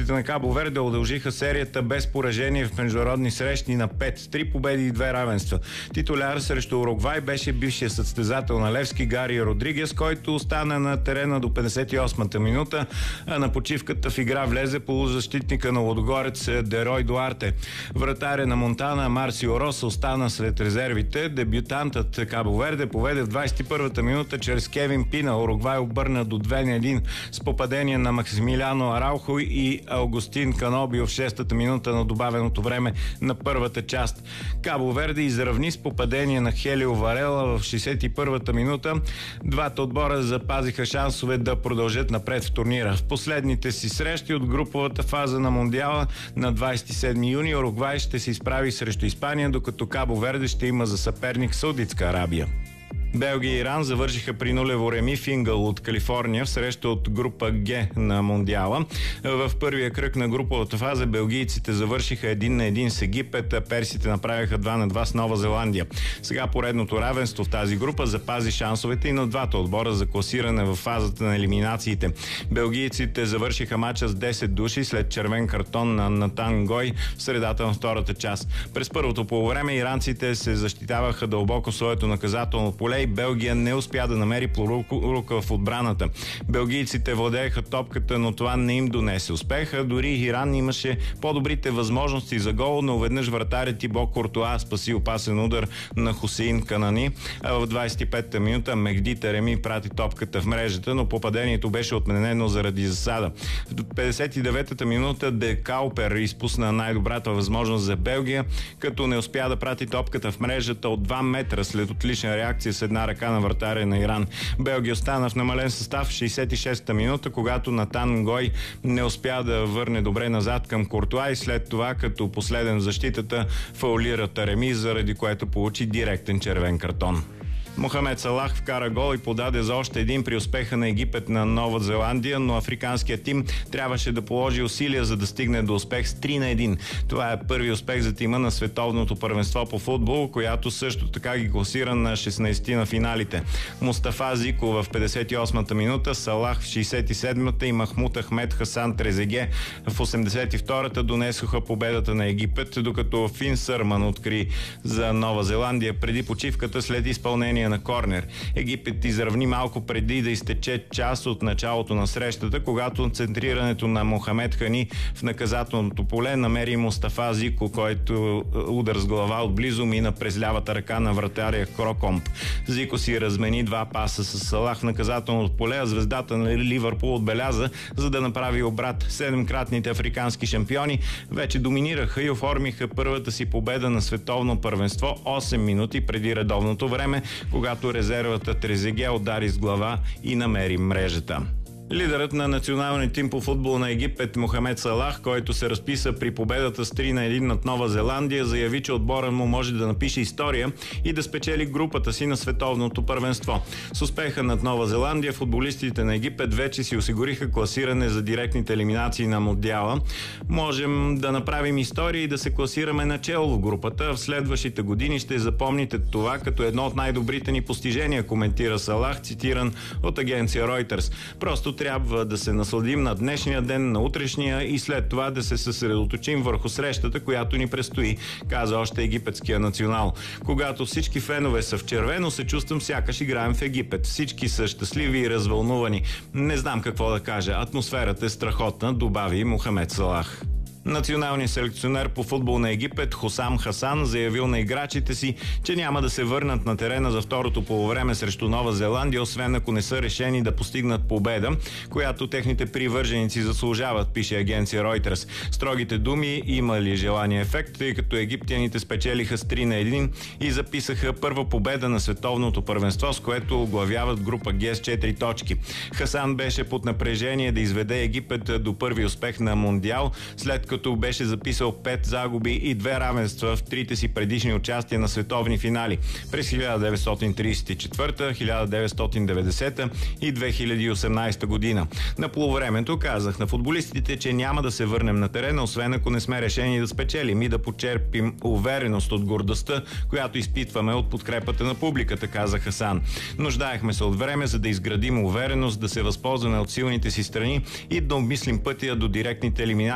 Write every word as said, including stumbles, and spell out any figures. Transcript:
Футболистите на Кабо Верде удължиха серията без поражение в международни срещи на пет. Три победи и две равенства. Титуляр срещу Уругвай беше бившия състезател на Левски Гари Родригес, който остана на терена до петдесет и осмата минута, а на почивката в игра влезе полузащитника на Лудогорец Дерой Дуарте. Вратаря на Монтана Марсио Рос остана след резервите. Дебютантът Кабо Верде поведе в двадесет и първата минута чрез Кевин Пина. Уругвай обърна до две на един с попадение на Максимилиано Араухо и Аугустин Канобио в шестата минута на добавеното време на първата част. Кабо Верде изравни с попадение на Хелио Варела в шестдесет и първата минута. Двата отбора запазиха шансове да продължат напред в турнира. В последните си срещи от груповата фаза на Мондиала на двадесет и седми юни Уругвай ще се изправи срещу Испания, докато Кабо Верде ще има за съперник Саудитска Арабия. Белгия и Иран завършиха при нулево реми в Ингъл от Калифорния в среща от група Г на Мондиала. В първия кръг на груповата фаза белгийците завършиха един на един с Египет, а персите направиха два на два с Нова Зеландия. Сега поредното равенство в тази група запази шансовете и на двата отбора за класиране в фазата на елиминациите. Белгийците завършиха мача с десет души след червен картон на Натан Гой в средата на втората част. През първото полувреме иранците се защитаваха дълбоко в своето наказателно поле и Белгия не успя да намери порука в отбраната. Белгийците владееха топката, но това не им донесе успеха. Дори Иран имаше по-добрите възможности за гол, но веднъж вратарят Тибо Куртуа спаси опасен удар на Хусейн Канани. А в двадесет и петата минута Мехди Тареми прати топката в мрежата, но попадението беше отменено заради засада. В петдесет и деветата минута Де Каупер изпусна най-добрата възможност за Белгия, като не успя да прати топката в мрежата от два метра след отлична реакция с една ръка на вратаря на Иран. Белгия остана в намален състав в шестдесет и шестата минута, когато Натан Гой не успя да върне добре назад към Куртуа и след това като последен в защитата фаулира Тареми, заради което получи директен червен картон. Мохамед Салах вкара гол и подаде за още един при успеха на Египет на Нова Зеландия, но африканският тим трябваше да положи усилия, за да стигне до успех с три на едно. Това е първи успех за тима на световното първенство по футбол, която също така ги класира на шестнадесети на финалите. Мустафа Зико в петдесет и осмата минута, Салах в шестдесет и седмата и Махмуд Ахмед Хасан Трезеге в осемдесет и втората донесоха победата на Египет, докато Фин Сърман откри за Нова Зеландия преди почивката след изпълнение на корнер. Египет изравни малко преди да изтече част от началото на срещата, когато центрирането на Мохамед Хани в наказателното поле намери Мустафа Зико, който удар с глава отблизо мина през лявата ръка на вратаря Крокомп. Зико си размени два паса с Салах в наказателното поле, а звездата на Ливърпул отбеляза, за да направи обрат. Седемкратните африкански шампиони вече доминираха и оформиха първата си победа на световно първенство осем минути преди редовното време, когато резервата Трезеге удари с глава и намери мрежата. Лидерът на националния тим по футбол на Египет Мохамед Салах, който се разписа при победата с три на едно над Нова Зеландия, заяви, че отборът му може да напише история и да спечели групата си на световното първенство. С успеха над Нова Зеландия футболистите на Египет вече си осигуриха класиране за директните елиминации на Мондиала. Можем да направим история и да се класираме начело в групата. В следващите години ще запомните това като едно от най-добрите ни постижения, коментира Салах, цитиран от агенция Reuters. Просто трябва да се насладим на днешния ден, на утрешния и след това да се съсредоточим върху срещата, която ни предстои, каза още египетския национал. Когато всички фенове са в червено, се чувствам сякаш играем в Египет. Всички са щастливи и развълнувани. Не знам какво да кажа. Атмосферата е страхотна, добави Мохамед Салах. Националният селекционер по футбол на Египет Хусам Хасан заявил на играчите си, че няма да се върнат на терена за второто полувреме срещу Нова Зеландия, освен ако не са решени да постигнат победа, която техните привърженици заслужават, пише агенция Reuters. Строгите думи имали желания ефект, тъй като египтяните спечелиха с три на едно и записаха първа победа на световното първенство, с което оглавяват група Г с четири точки. Хасан беше под напрежение да изведе Египет до първи успех на Мондиал, след като като беше записал пет загуби и две равенства в трите си предишни участия на световни финали през хиляда деветстотин тридесет и четвърта, хиляда деветстотин деветдесета и две хиляди и осемнадесета година. На полувремето казах на футболистите, че няма да се върнем на терена, освен ако не сме решени да спечелим и да почерпим увереност от гордостта, която изпитваме от подкрепата на публиката, каза Хасан. Нуждаехме се от време, за да изградим увереност, да се възползваме от силните си страни и да обмислим пътя до директните елиминации